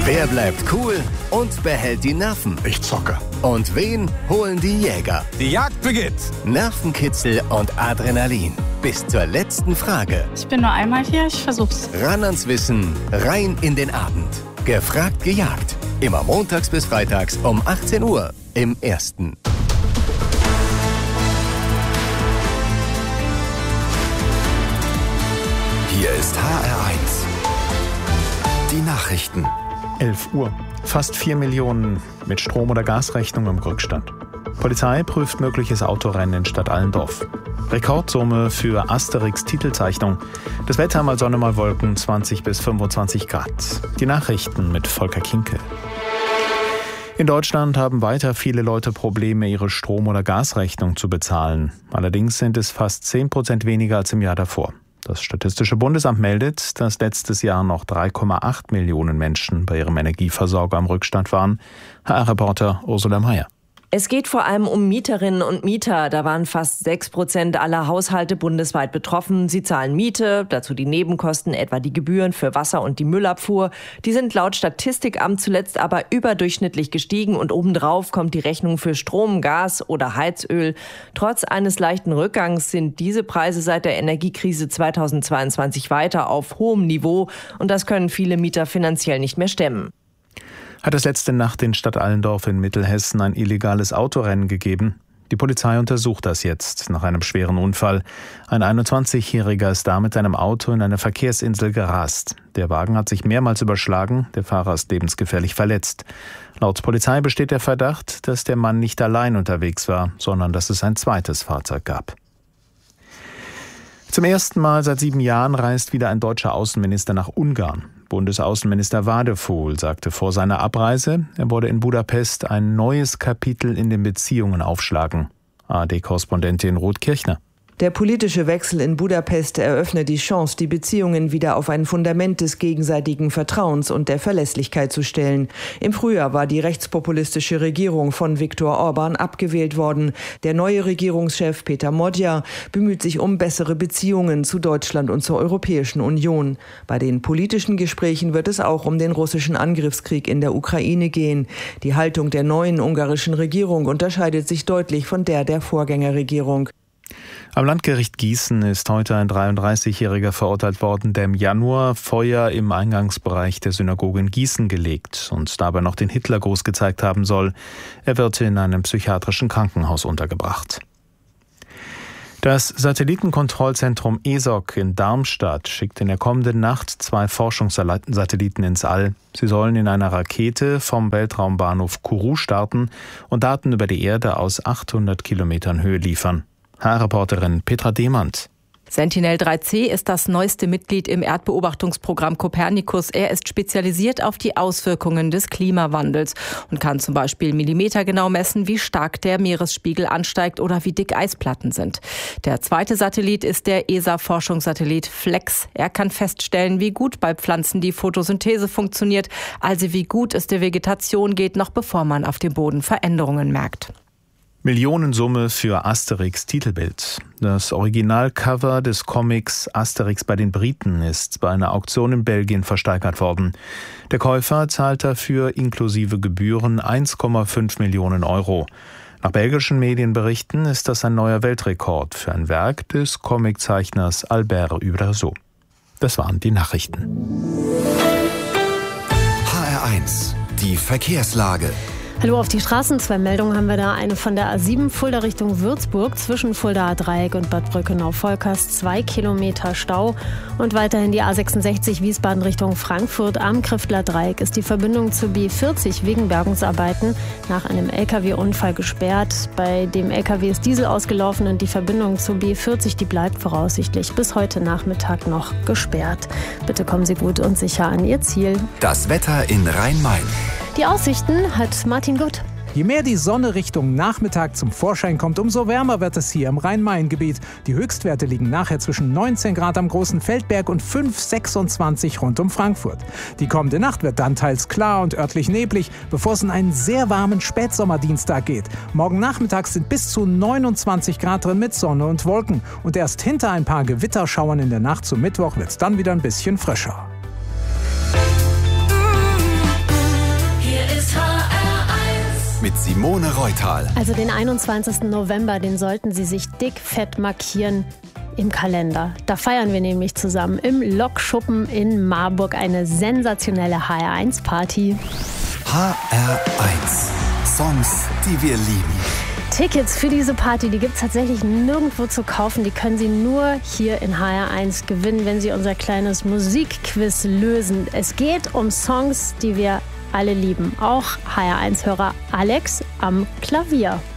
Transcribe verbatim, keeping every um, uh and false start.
Wer bleibt cool und behält die Nerven? Ich zocke. Und wen holen die Jäger? Die Jagd beginnt. Nervenkitzel und Adrenalin. Bis zur letzten Frage. Ich bin nur einmal hier, ich versuch's. Ran ans Wissen, rein in den Abend. Gefragt, gejagt. Immer montags bis freitags um achtzehn Uhr im Ersten. Hier ist H R eins. Die Nachrichten. elf Uhr. Fast vier Millionen mit Strom- oder Gasrechnung im Rückstand. Polizei prüft mögliches Autorennen in Stadt Allendorf. Rekordsumme für Asterix-Titelzeichnung. Das Wetter mal Sonne, mal Wolken, zwanzig bis fünfundzwanzig Grad. Die Nachrichten mit Volker Kinkel. In Deutschland haben weiter viele Leute Probleme, ihre Strom- oder Gasrechnung zu bezahlen. Allerdings sind es fast zehn Prozent weniger als im Jahr davor. Das Statistische Bundesamt meldet, dass letztes Jahr noch drei Komma acht Millionen Menschen bei ihrem Energieversorger am Rückstand waren. H R-Reporter Ursula Meier. Es geht vor allem um Mieterinnen und Mieter. Da waren fast sechs Prozent aller Haushalte bundesweit betroffen. Sie zahlen Miete, dazu die Nebenkosten, etwa die Gebühren für Wasser und die Müllabfuhr. Die sind laut Statistikamt zuletzt aber überdurchschnittlich gestiegen und obendrauf kommt die Rechnung für Strom, Gas oder Heizöl. Trotz eines leichten Rückgangs sind diese Preise seit der Energiekrise zweitausendzweiundzwanzig weiter auf hohem Niveau und das können viele Mieter finanziell nicht mehr stemmen. Hat es letzte Nacht in Stadt Allendorf in Mittelhessen ein illegales Autorennen gegeben? Die Polizei untersucht das jetzt nach einem schweren Unfall. Ein einundzwanzigjähriger ist da mit einem Auto in eine Verkehrsinsel gerast. Der Wagen hat sich mehrmals überschlagen, der Fahrer ist lebensgefährlich verletzt. Laut Polizei besteht der Verdacht, dass der Mann nicht allein unterwegs war, sondern dass es ein zweites Fahrzeug gab. Zum ersten Mal seit sieben Jahren reist wieder ein deutscher Außenminister nach Ungarn. Bundesaußenminister Wadefuhl sagte vor seiner Abreise, er wolle in Budapest ein neues Kapitel in den Beziehungen aufschlagen. A R D-Korrespondentin Ruth Kirchner. Der politische Wechsel in Budapest eröffnet die Chance, die Beziehungen wieder auf ein Fundament des gegenseitigen Vertrauens und der Verlässlichkeit zu stellen. Im Frühjahr war die rechtspopulistische Regierung von Viktor Orban abgewählt worden. Der neue Regierungschef Peter Modja bemüht sich um bessere Beziehungen zu Deutschland und zur Europäischen Union. Bei den politischen Gesprächen wird es auch um den russischen Angriffskrieg in der Ukraine gehen. Die Haltung der neuen ungarischen Regierung unterscheidet sich deutlich von der der Vorgängerregierung. Am Landgericht Gießen ist heute ein dreiunddreißigjähriger verurteilt worden, der im Januar Feuer im Eingangsbereich der Synagoge in Gießen gelegt und dabei noch den Hitlergruß gezeigt haben soll. Er wird in einem psychiatrischen Krankenhaus untergebracht. Das Satellitenkontrollzentrum E S O C in Darmstadt schickt in der kommenden Nacht zwei Forschungssatelliten ins All. Sie sollen in einer Rakete vom Weltraumbahnhof Kourou starten und Daten über die Erde aus achthundert Kilometern Höhe liefern. H R-Reporterin Petra Demand. Sentinel drei C ist das neueste Mitglied im Erdbeobachtungsprogramm Copernicus. Er ist spezialisiert auf die Auswirkungen des Klimawandels und kann zum Beispiel millimetergenau messen, wie stark der Meeresspiegel ansteigt oder wie dick Eisplatten sind. Der zweite Satellit ist der E S A-Forschungssatellit FLEX. Er kann feststellen, wie gut bei Pflanzen die Photosynthese funktioniert, also wie gut es der Vegetation geht, noch bevor man auf dem Boden Veränderungen merkt. Millionensumme für Asterix Titelbild. Das Originalcover des Comics Asterix bei den Briten ist bei einer Auktion in Belgien versteigert worden. Der Käufer zahlt dafür inklusive Gebühren eins Komma fünf Millionen Euro. Nach belgischen Medienberichten ist das ein neuer Weltrekord für ein Werk des Comiczeichners Albert Uderzo. Das waren die Nachrichten. H R eins, die Verkehrslage. Hallo, auf die Straßen. Zwei Meldungen haben wir da. Eine von der A sieben Fulda Richtung Würzburg zwischen Fuldaer Dreieck und Bad Brückenau-Volkers. Zwei Kilometer Stau. Und weiterhin die A sechsundsechzig Wiesbaden Richtung Frankfurt. Am Kriftler Dreieck ist die Verbindung zur B vierzig wegen Bergungsarbeiten nach einem L K W-Unfall gesperrt. Bei dem L K W ist Diesel ausgelaufen und die Verbindung zur B vierzig, die bleibt voraussichtlich bis heute Nachmittag noch gesperrt. Bitte kommen Sie gut und sicher an Ihr Ziel. Das Wetter in Rhein-Main. Die Aussichten hat Martin Gutt. Je mehr die Sonne Richtung Nachmittag zum Vorschein kommt, umso wärmer wird es hier im Rhein-Main-Gebiet. Die Höchstwerte liegen nachher zwischen neunzehn Grad am Großen Feldberg und fünf Komma sechsundzwanzig rund um Frankfurt. Die kommende Nacht wird dann teils klar und örtlich neblig, bevor es in einen sehr warmen Spätsommerdienstag geht. Morgen Nachmittag sind bis zu neunundzwanzig Grad drin mit Sonne und Wolken. Und erst hinter ein paar Gewitterschauern in der Nacht zum Mittwoch wird es dann wieder ein bisschen frischer. Simone Reutal. Also den einundzwanzigsten November, den sollten Sie sich dick fett markieren im Kalender. Da feiern wir nämlich zusammen im Lokschuppen in Marburg eine sensationelle H R eins Party. H R eins. Songs, die wir lieben. Tickets für diese Party, die gibt es tatsächlich nirgendwo zu kaufen. Die können Sie nur hier in H R eins gewinnen, wenn Sie unser kleines Musikquiz lösen. Es geht um Songs, die wir alle lieben. Auch H R eins-Hörer Alex am Klavier.